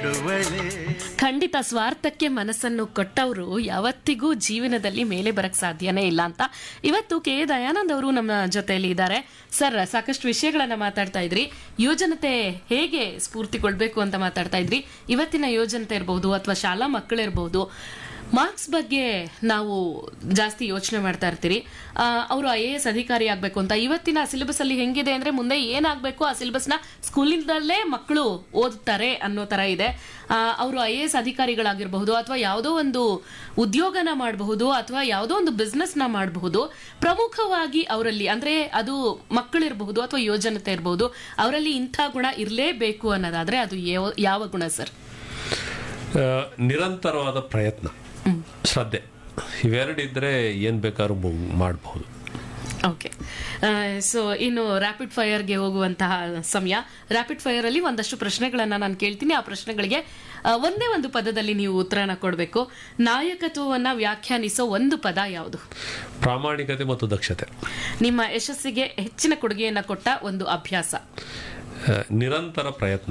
ನೀಡುವಳೆ. ಖಂಡಿತ ಸ್ವಾರ್ಥಕ್ಕೆ ಮನಸ್ಸನ್ನು ಕೊಟ್ಟವರು ಯಾವತ್ತಿಗೂ ಜೀವನದಲ್ಲಿ ಮೇಲೆ ಬರಕ್ ಸಾಧ್ಯನೇ ಇಲ್ಲ ಅಂತ ಇವತ್ತು ಕೆ ದಯಾನಂದ್ ಅವರು ನಮ್ಮ ಜೊತೆಯಲ್ಲಿ ಇದ್ದಾರೆ. ಸರ್, ಸಾಕಷ್ಟು ವಿಷಯಗಳನ್ನ ಮಾತಾಡ್ತಾ ಇದ್ರಿ. ಯುವಜನತೆ ಹೇಗೆ ಸ್ಫೂರ್ತಿಗೊಳ್ಬೇಕು ಅಂತ ಮಾತಾಡ್ತಾ ಇದ್ರಿ. ಇವತ್ತಿನ ಯುವಜನತೆ ಇರಬಹುದು ಅಥವಾ ಶಾಲಾ ಮಕ್ಕಳಿರಬಹುದು, ಮಾರ್ಕ್ಸ್ ಬಗ್ಗೆ ನಾವು ಜಾಸ್ತಿ ಯೋಚನೆ ಮಾಡ್ತಾ ಇರ್ತೀರಿ. ಅವರು IAS ಅಧಿಕಾರಿ ಆಗ್ಬೇಕು ಅಂತ. ಇವತ್ತಿನ ಸಿಲೆಬಸ್ ಅಲ್ಲಿ ಹೆಂಗಿದೆ ಅಂದ್ರೆ ಮುಂದೆ ಏನಾಗಬೇಕು ಆ ಸಿಲೆಬಸ್ ನ ಸ್ಕೂಲಿಂದಲೇ ಮಕ್ಕಳು ಓದ್ತಾರೆ ಅನ್ನೋ ತರ ಇದೆ. ಅವರು IAS ಅಧಿಕಾರಿಗಳಾಗಿರಬಹುದು ಅಥವಾ ಯಾವುದೋ ಒಂದು ಉದ್ಯೋಗನ ಮಾಡಬಹುದು ಅಥವಾ ಯಾವುದೋ ಒಂದು ಬಿಸ್ನೆಸ್ ನ ಮಾಡಬಹುದು. ಪ್ರಮುಖವಾಗಿ ಅವರಲ್ಲಿ ಅಂದ್ರೆ ಅದು ಮಕ್ಕಳಿರಬಹುದು ಅಥವಾ ಯುವಜನತೆ ಇರಬಹುದು, ಅವರಲ್ಲಿ ಇಂಥ ಗುಣ ಇರಲೇಬೇಕು ಅನ್ನೋದಾದ್ರೆ ಅದು ಯಾವ ಗುಣ ಸರ್? ನಿರಂತರವಾದ ಪ್ರಯತ್ನ, ಶ್ರದ್ಧೆ, ಇವೆರಡಿದ್ರೆ ಏನ್ ಬೇಕಾದ್ರೂ ಮಾಡಬಹುದು. ಓಕೆ, ಸೊ ಇನ್ನು ರ್ಯಾಪಿಡ್ ಫೈರ್ಗೆ ಹೋಗುವಂತಹ ಸಮಯ. ರ್ಯಾಪಿಡ್ ಫೈರ್ ಅಲ್ಲಿ ಒಂದಷ್ಟು ಪ್ರಶ್ನೆಗಳನ್ನ ನಾನು ಕೇಳ್ತೀನಿ. ಆ ಪ್ರಶ್ನೆಗಳಿಗೆ ಒಂದೇ ಒಂದು ಪದದಲ್ಲಿ ನೀವು ಉತ್ತರನ ಕೊಡಬೇಕು. ನಾಯಕತ್ವವನ್ನ ವ್ಯಾಖ್ಯಾನಿಸೋ ಒಂದು ಪದ ಯಾವುದು? ಪ್ರಾಮಾಣಿಕತೆ ಮತ್ತು ದಕ್ಷತೆ. ನಿಮ್ಮ ಯಶಸ್ಸಿಗೆ ಹೆಚ್ಚಿನ ಕೊಡುಗೆಯನ್ನ ಕೊಟ್ಟ ಒಂದು ಅಭ್ಯಾಸ? ನಿರಂತರ ಪ್ರಯತ್ನ.